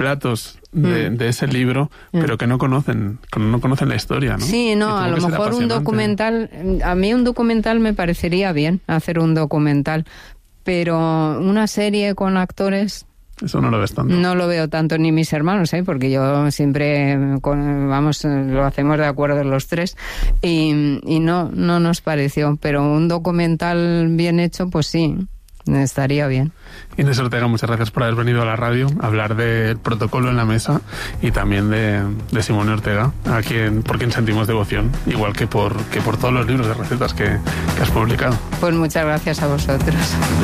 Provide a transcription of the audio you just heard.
relatos de ese libro, pero que no conocen la historia, ¿no? Sí, no, a lo mejor un documental, a mí un documental me parecería bien, hacer un documental, pero una serie con actores... Eso no lo ves tanto. No lo veo tanto ni mis hermanos, porque yo siempre, lo hacemos de acuerdo los tres, y no nos pareció, pero un documental bien hecho, pues sí, estaría bien. Inés Ortega, muchas gracias por haber venido a la radio a hablar del protocolo en la mesa y también de Simone Ortega, por quien sentimos devoción, igual que por todos los libros de recetas que has publicado. Pues muchas gracias a vosotros.